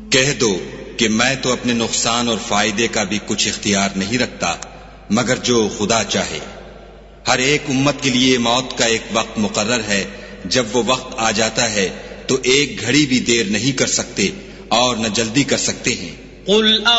कह दो कि मैं तो अपने नुकसान और फायदे का भी कुछ इख्तियार नहीं रखता मगर जो खुदा चाहे। हर एक उम्मत के लिए मौत का एक वक्त मुकर्रर है, जब वो वक्त आ जाता है तो एक घड़ी भी देर नहीं कर सकते और न जल्दी कर सकते हैं।